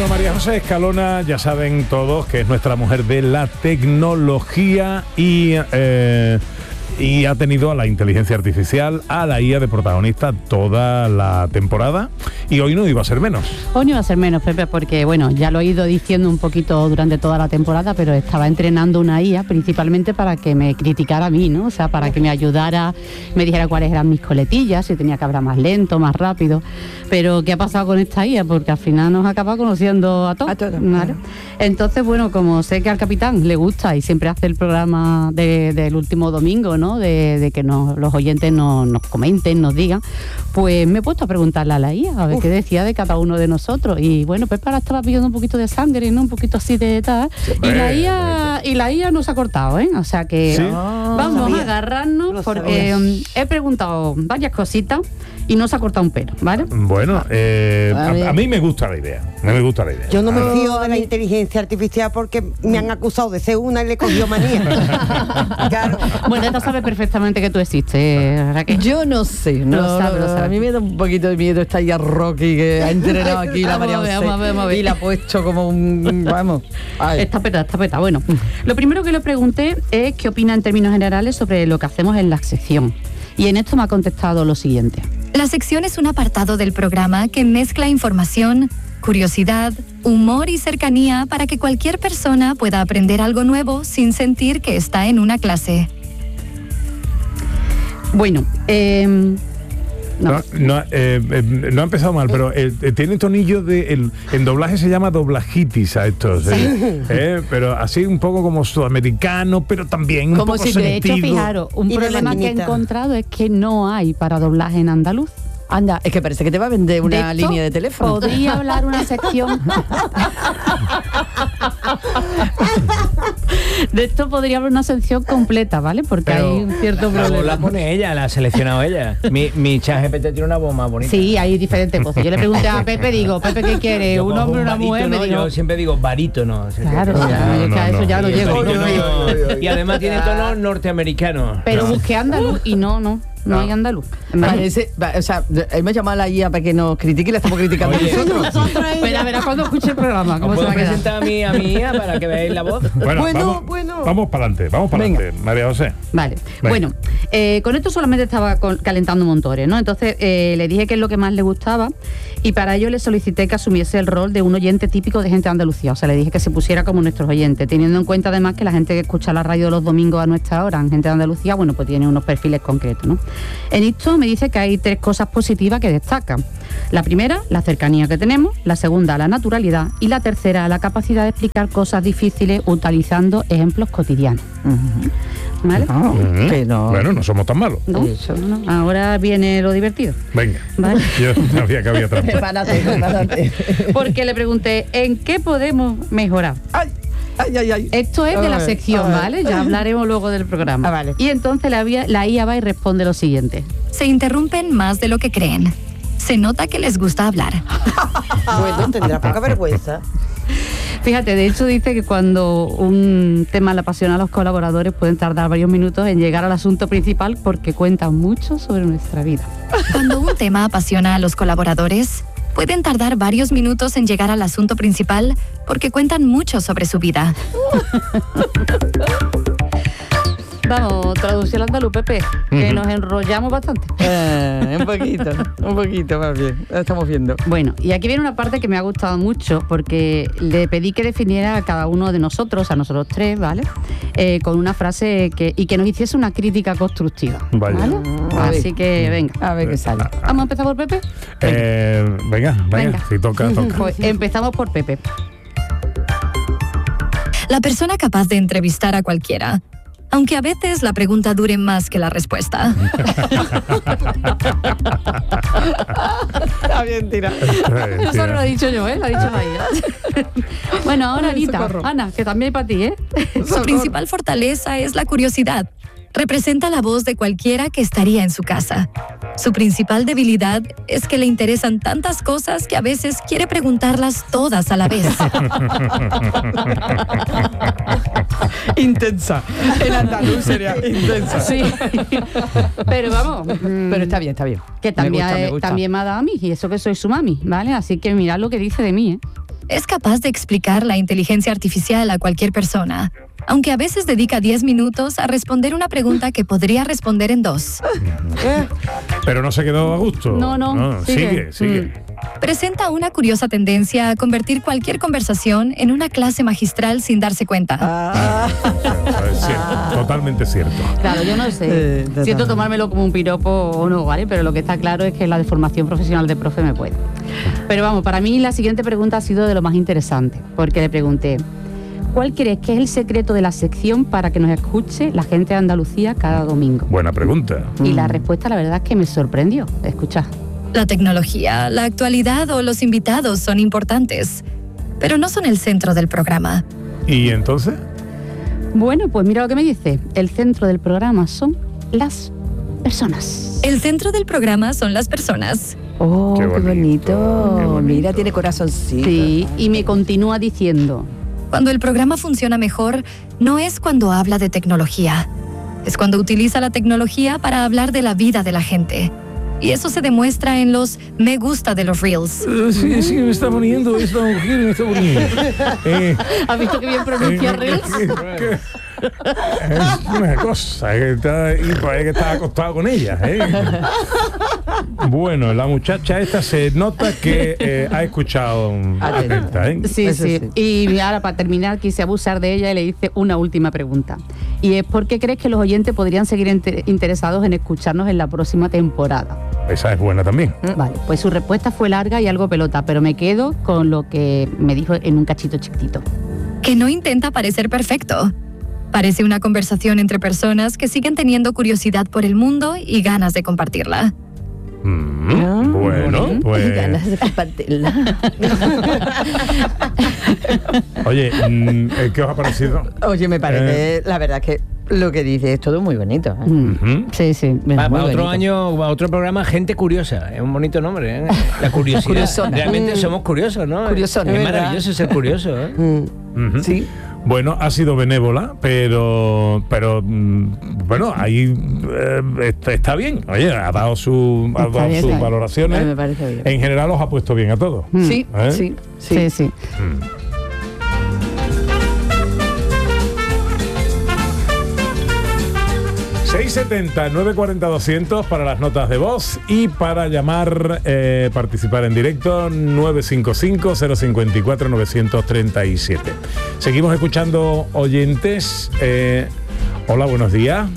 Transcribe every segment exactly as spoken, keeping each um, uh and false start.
Bueno, María José Escalona, ya saben todos que es nuestra mujer de la tecnología y, eh, y ha tenido a la inteligencia artificial, a la I A de protagonista toda la temporada y hoy no iba a ser menos. Hoy no iba a ser menos, Pepe, porque bueno, ya lo he ido diciendo un poquito durante toda la temporada, pero estaba entrenando una I A principalmente para que me criticara a mí, ¿no? O sea, para que me ayudara, me dijera cuáles eran mis coletillas, si tenía que hablar más lento, más rápido. Pero ¿qué ha pasado con esta I A? Porque al final nos acaba conociendo a todos. A todos. ¿Vale? Entonces, bueno, como sé que al capitán le gusta y siempre hace el programa de, del último domingo, ¿no? De, de que nos, los oyentes nos, nos comenten, nos digan, pues me he puesto a preguntarle a la I A, a ver Uf. qué decía de cada uno de nosotros. Y bueno, pues para estaba pidiendo un poquito de sangre, ¿no? Un poquito así de tal. Sí, y la I A, y la I A nos ha cortado, ¿eh? O sea que ¿Sí? vamos a agarrarnos porque eh, he preguntado varias cositas y no se ha cortado un pelo, ¿vale? Bueno, eh, a, a mí me gusta la idea. A mí me gusta la idea. Yo no me fío de la inteligencia artificial porque me han acusado de ser una y le cogió manía. Claro. Bueno, esta sabe perfectamente que tú existes, Raquel. Yo no sé, no, lo sabe, no, lo sabe. A mí me da un poquito de miedo esta ya Rocky que ha entrenado aquí la María José y la ha puesto como un... Vamos. Ay. Está peta, está peta. Bueno, lo primero que le pregunté es qué opina en términos generales sobre lo que hacemos en la sección. Y en esto me ha contestado lo siguiente. La sección es un apartado del programa que mezcla información, curiosidad, humor y cercanía para que cualquier persona pueda aprender algo nuevo sin sentir que está en una clase. Bueno, eh... No, no, no, eh, eh, no ha empezado mal, pero eh, eh, tiene tonillo de... El, en doblaje se llama doblajitis a estos, eh, eh, pero así un poco como sudamericano, pero también un como poco si sentido. De hecho, fijaros, un y problema que he encontrado es que no hay para doblaje en andaluz. Anda, es que parece que te va a vender una de línea de teléfono. Podría hablar una sección. De esto podría haber una sección completa, ¿vale? Porque pero hay un cierto la, problema. La pone ella, la ha seleccionado ella. Mi, mi chat G P T tiene una voz más bonita. Sí, hay diferentes voces. Yo le pregunté a Pepe, digo, Pepe, ¿qué quiere? Yo ¿Un hombre o una mujer? No, Me dijo, yo siempre digo barítono. Claro, no, ya, no, es que a eso no, ya no. lo llevo. Y además tiene tono norteamericano. Pero busqué andaluz y no, no. No, no hay andaluz. Parece, o sea, hemos llamado a la I A para que nos critique y la estamos criticando Oye, nosotros. Espera, verás cuando escuche el programa. ¿Cómo ¿Os se va puedo a quedar? presentar a mi, a mi I A para que veáis la voz? Bueno, bueno, vamos, bueno. Vamos para adelante, vamos para adelante, María José. Vale. Venga. Bueno, eh, con esto solamente estaba con, calentando motores, ¿no? Entonces eh, le dije qué es lo que más le gustaba y para ello le solicité que asumiese el rol de un oyente típico de gente de Andalucía. O sea, le dije que se pusiera como nuestros oyentes, teniendo en cuenta además que la gente que escucha la radio los domingos a nuestra hora, en gente de Andalucía, bueno, pues tiene unos perfiles concretos, ¿no? En esto me dice que hay tres cosas positivas que destacan. La primera, la cercanía que tenemos. La segunda, la naturalidad. Y la tercera, la capacidad de explicar cosas difíciles utilizando ejemplos cotidianos. Uh-huh. ¿Vale? Ah, uh-huh. Que no. Bueno, no somos tan malos. ¿No? Eso, no. Ahora viene lo divertido. Venga. ¿Vale? Yo sabía que había trampa. Prepárate, prepárate. Porque le pregunté, ¿en qué podemos mejorar? Ay. Ay, ay, ay. Esto es de la sección, ¿vale? Ya hablaremos luego del programa. Ah, vale. Y entonces la, la I A va y responde lo siguiente. Se interrumpen más de lo que creen. Se nota que les gusta hablar. Bueno, tendrá poca vergüenza. Fíjate, de hecho dice que cuando un tema le apasiona a los colaboradores pueden tardar varios minutos en llegar al asunto principal porque cuentan mucho sobre nuestra vida. Cuando un tema apasiona a los colaboradores, pueden tardar varios minutos en llegar al asunto principal porque cuentan mucho sobre su vida. Vamos, traducción al andaluz, Pepe, que uh-huh. nos enrollamos bastante. Eh, un poquito, un poquito más bien, lo estamos viendo. Bueno, y aquí viene una parte que me ha gustado mucho porque le pedí que definiera a cada uno de nosotros, a nosotros tres, ¿vale? Eh, con una frase que, y que nos hiciese una crítica constructiva. Vaya. ¿Vale? Así que venga. A ver qué sale. ¿Vamos a empezar por Pepe? Eh, venga, venga, venga, si toca, toca. Pues empezamos por Pepe. La persona capaz de entrevistar a cualquiera, aunque a veces la pregunta dure más que la respuesta. Está bien, tira. Eso no lo he dicho yo, ¿eh? Lo ha dicho ella. Bueno, ahora Anita, socorro. Ana, que también hay para ti, ¿eh? Su socorro. Principal fortaleza es la curiosidad. Representa la voz de cualquiera que estaría en su casa. Su principal debilidad es que le interesan tantas cosas que a veces quiere preguntarlas todas a la vez. Intensa. El andaluz sería intensa. Sí. Pero vamos. Pero está bien, está bien. Que también, me gusta, me, me gusta. también me ha dado a mí, y eso que soy su mami, ¿vale? Así que mirad lo que dice de mí, ¿eh? es capaz de explicar la inteligencia artificial a cualquier persona, aunque a veces dedica diez minutos a responder una pregunta que podría responder en dos. Pero no se quedó a gusto. No, no, no sigue, sigue. sigue. Mm. Presenta una curiosa tendencia a convertir cualquier conversación en una clase magistral sin darse cuenta. Ah, es cierto, totalmente cierto. Claro, yo no sé. Eh, Siento tomármelo como un piropo o no, ¿vale? Pero lo que está claro es que la deformación profesional de profe me puede. Pero vamos, para mí la siguiente pregunta ha sido de lo más interesante, porque le pregunté, ¿cuál crees que es el secreto de la sección para que nos escuche la gente de Andalucía cada domingo? Buena pregunta. Y la respuesta, la verdad, es que me sorprendió. Escucha. La tecnología, la actualidad o los invitados son importantes, pero no son el centro del programa. ¿Y entonces? Bueno, pues mira lo que me dice. El centro del programa son las personas. El centro del programa son las personas. Oh, Qué qué bonito, bonito. qué bonito. Mira, tiene corazoncito. Sí, y me continúa diciendo. Cuando el programa funciona mejor, no es cuando habla de tecnología. Es cuando utiliza la tecnología para hablar de la vida de la gente. Y eso se demuestra en los me gusta de los Reels. Uh, sí, sí, me está poniendo esta mujer, me está poniendo. Eh, ¿Has visto que bien pronuncia eh, Reels? que- que- Es una cosa que está, y parece que está acostado con ella. ¿eh? Bueno, la muchacha esta se nota que eh, ha escuchado atenta, ¿eh? Sí, Eso sí, sí. Y ahora para terminar quise abusar de ella y le hice una última pregunta. Y es ¿por qué crees que los oyentes podrían seguir inter- interesados en escucharnos en la próxima temporada? Esa es buena también. Vale, pues su respuesta fue larga y algo pelota, pero me quedo con lo que me dijo en un cachito chiquitito. Que no intenta parecer perfecto. Parece una conversación entre personas que siguen teniendo curiosidad por el mundo y ganas de compartirla. Mm, Ah, bueno, bonito. pues. Y ganas de compartirla. Oye, mm, ¿qué os ha parecido? Oye, me parece, la verdad que lo que dice es todo muy bonito. ¿eh? Mm. Ujú. Sí, sí. Muy Para otro bonito. año, para otro programa, Gente Curiosa. Es un bonito nombre, ¿eh? La curiosidad. Curiosona. Realmente Mm. somos curiosos, ¿no? Curiosona. Es Es verdad. maravilloso ser curioso, ¿eh? Mm, Ujú. Sí. Bueno, ha sido benévola, pero pero mm, bueno, ahí eh, está, está bien. Oye, ha dado, su, ha Está dado bien, sus está bien. valoraciones. Me parece bien. En general os ha puesto bien a todos. Mm. Sí, ¿Eh? sí, sí. Sí, sí. Mm. seis setenta, nueve cuarenta, doscientos para las notas de voz y para llamar, eh, participar en directo nueve cinco cinco, cero cinco cuatro, nueve tres siete. Seguimos escuchando oyentes. Eh, hola, buenos días.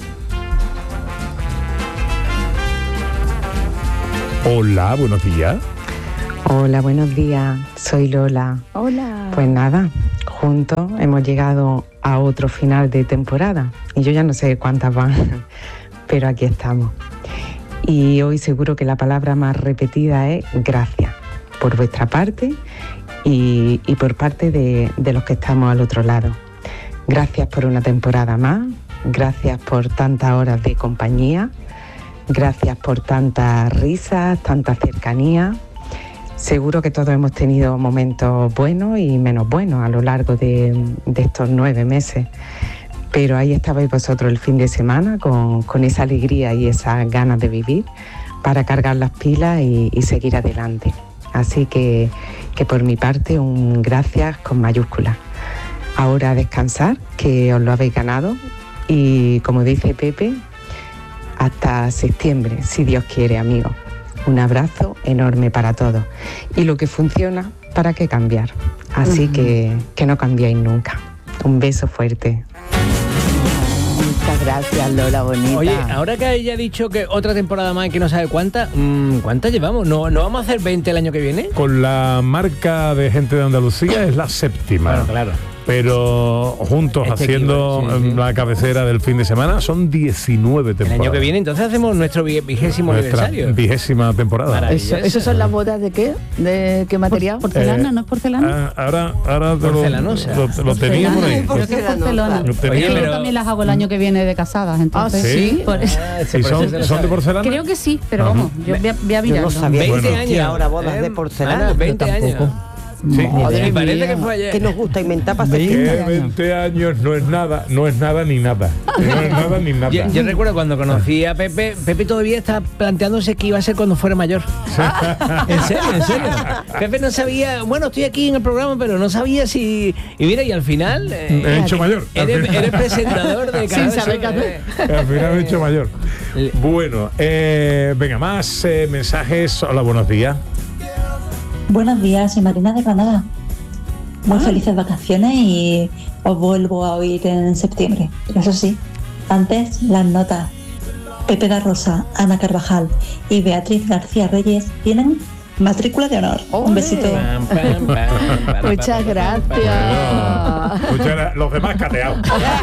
Hola, buenos días. Hola, buenos días. Soy Lola. Hola. Pues nada, juntos hemos llegado a otro final de temporada. Y yo ya no sé cuántas van, pero aquí estamos. Y hoy seguro que la palabra más repetida es gracias, por vuestra parte y, y por parte de, de los que estamos al otro lado. Gracias por una temporada más, gracias por tantas horas de compañía, gracias por tantas risas, tanta cercanía. Seguro que todos hemos tenido momentos buenos y menos buenos a lo largo de, de estos nueve meses, pero ahí estabais vosotros el fin de semana con, con esa alegría y esas ganas de vivir para cargar las pilas y, y seguir adelante. Así que, que por mi parte un gracias con mayúsculas. Ahora a descansar, que os lo habéis ganado, y como dice Pepe, hasta septiembre, si Dios quiere, amigos. Un abrazo enorme para todos. Y lo que funciona, ¿para qué cambiar? Así uh-huh. que, que no cambiéis nunca. Un beso fuerte. Muchas gracias, Lola, bonita. Oye, ahora que ella ha dicho que otra temporada más y que no sabe cuánta, mmm, ¿cuántas llevamos? ¿No, ¿No vamos a hacer veinte el año que viene? Con la marca de Gente de Andalucía es la séptima. Claro, claro. Pero juntos Este haciendo equipo, sí, sí. la cabecera del fin de semana son diecinueve temporadas. El año que viene entonces hacemos nuestro vigésimo Nuestra aniversario. vigésima temporada. Maravilloso. Eso, ¿Eso son las bodas de qué? ¿De qué material? ¿Porcelana? Eh, ¿No es porcelana? Ah, ahora ahora te lo, Porcelanosa. lo, lo tenía por ahí. Creo que es porcelana. Lo tenía. Oye, Yo pero- también las hago el año que viene de casadas, entonces. Ah, ¿sí? Por eso- Ah, ese ¿Y por eso son, se lo son de sabe. porcelana? Creo que sí, pero Ajá. vamos, yo voy a, voy a Yo mirarlo. no sabía Bueno. veinte que años. existía ahora bodas Eh, de porcelana. Ana, veinte Yo tampoco. años. Sí. Madre Madre parece mía. que fue ayer. Que nos gusta inventar para Que hacer veinte años no es nada, no es nada ni nada. No es nada ni nada. Yo, yo recuerdo cuando conocí a Pepe, Pepe todavía estaba planteándose qué iba a ser cuando fuera mayor. En serio, en serio. Pepe no sabía, bueno, estoy aquí en el programa, pero no sabía si... Y mira, y al final... eh, Me he hecho mayor. Al Eres, final. eres presentador de Sin cada saber qué hacer. Al final me he hecho mayor. Bueno, eh, venga, más eh, mensajes. Hola, buenos días. Buenos días, soy Marina de Granada. Muy felices vacaciones y os vuelvo a oír en septiembre. Pero eso sí, antes las notas. Pepe da Rosa, Ana Carvajal y Beatriz García Reyes tienen matrícula de honor. Un besito. Pam, pam, pam, pam, Muchas pam, pam, pam. gracias. Muchas gra- los demás cateados.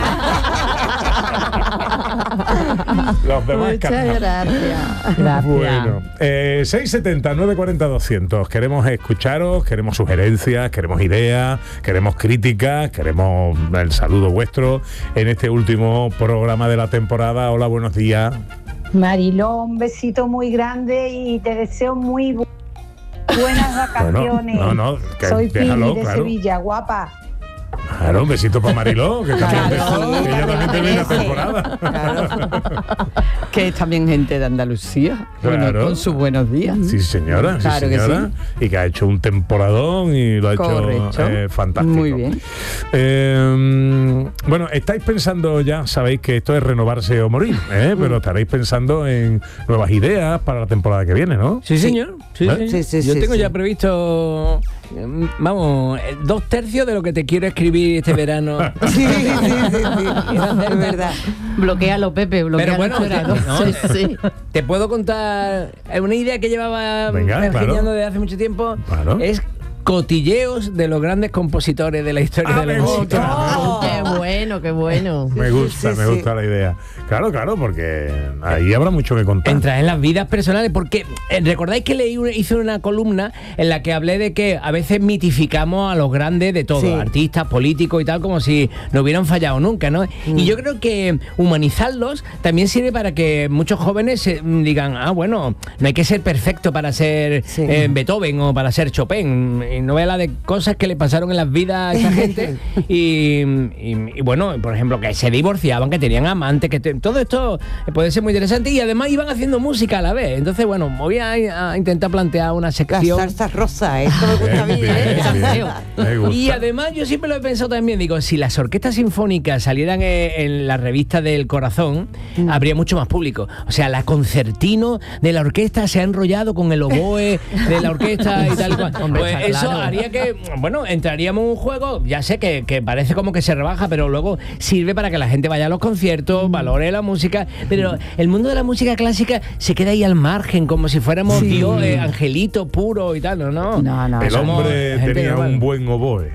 Los demás Muchas cateados. gracias. Gracias. Bueno, eh, seiscientos setenta, novecientos cuarenta, doscientos. Queremos escucharos, queremos sugerencias, queremos ideas, queremos críticas, queremos el saludo vuestro en este último programa de la temporada. Hola, buenos días. Mariló, un besito muy grande y te deseo muy bu- buenas vacaciones. no, no, que Soy déjalo, Pili de claro. Sevilla, guapa. Claro, un besito para Mariló, que también, Claro, que ella también termina la merece. temporada. Que es también gente de Andalucía. Bueno, Claro. con sus buenos días. Sí, señora, sí, Claro que señora. Y que ha hecho un temporadón y lo ha Correcto. hecho eh, fantástico. Muy bien. Eh, bueno, estáis pensando ya, sabéis que esto es renovarse o morir, ¿eh? Mm. Pero estaréis pensando en nuevas ideas para la temporada que viene, ¿no? Sí, señor. Sí, ¿Eh? sí. Sí, sí, Yo sí, tengo sí. ya previsto, mm, vamos, eh, dos tercios de lo que te quiero escribir este verano. Sí, sí, sí, sí. Es verdad. Bloquéalo, Pepe, bloquéalo. Pero bueno, fuera, te, ¿no? no, Sí, te- sí. te puedo contar eh, una idea que llevaba Venga, ingeniando claro. desde hace mucho tiempo. Claro. Es cotilleos de los grandes compositores de la historia Ah, de la me música. gusta. Oh, qué bueno, qué bueno. Me gusta, sí, me sí. gusta la idea. Claro, claro, porque ahí habrá mucho que contar. Entrar en las vidas personales, porque eh, recordáis que leí una- hice una columna en la que hablé de que a veces mitificamos a los grandes de todo, Sí. artistas, políticos y tal, como si no hubieran fallado nunca, ¿no? Y yo creo que humanizarlos también sirve para que muchos jóvenes eh, digan, ah, bueno, no hay que ser perfecto para ser Sí. eh, Beethoven o para ser Chopin, y no la de cosas que le pasaron en las vidas a esa gente y, y- y bueno, por ejemplo, que se divorciaban, que tenían amantes, que te- todo esto puede ser muy interesante y además iban haciendo música a la vez. Entonces, bueno, me voy a, a intentar plantear una La sección. salsa rosa, esto me gusta a mí. Bien, ¿eh? bien, bien. Me gusta. Y además yo siempre lo he pensado también, digo, si las orquestas sinfónicas salieran eh, en la revista del Corazón, habría mucho más público. O sea, la concertino de la orquesta se ha enrollado con el oboe de la orquesta y tal y cual. Hombre, Pues está eso claro. haría que, bueno, entraríamos en un juego, ya sé que, que parece como que se rebaja, pero luego sirve para que la gente vaya a los conciertos, valore la música, pero el mundo de la música clásica se queda ahí al margen, como si fuéramos Dios, eh, angelito puro y tal, ¿no? No, No, no. El Somos hombre gente tenía normal. un buen oboe.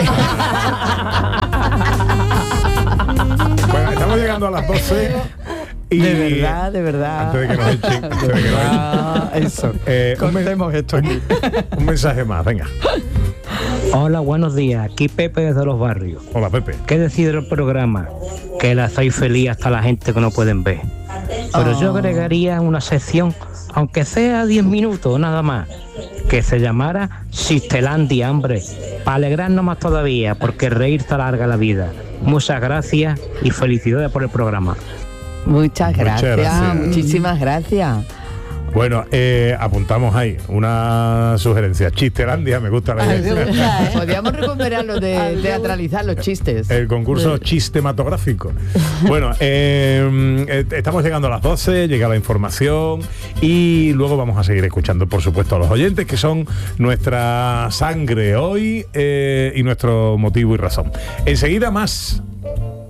Bueno, estamos llegando a las doce. Y De verdad, de verdad. Antes de que nos echen. antes de que nos echen. Ah, eso. Eh, un, men- Cortemos esto aquí. un mensaje más, venga. Hola, buenos días. Aquí Pepe desde Los Barrios. Hola, Pepe. ¿Qué decide el programa? Que la hacéis feliz hasta la gente que no pueden ver. Pero yo agregaría una sección, aunque sea diez minutos nada más, que se llamara Sistelandia, hombre, para alegrarnos más todavía, porque reír te alarga la vida. Muchas gracias y felicidades por el programa. Muchas Muchas gracias, gracias. muchísimas gracias. Bueno, eh, apuntamos ahí una sugerencia. Chistelandia, me gusta la Ay, me idea. gusta, ¿eh? Podríamos recuperarlo de teatralizar los chistes. El concurso chistematográfico. Bueno, eh, eh, estamos llegando a las doce, llega la información y luego vamos a seguir escuchando, por supuesto, a los oyentes, que son nuestra sangre hoy eh, y nuestro motivo y razón. Enseguida más.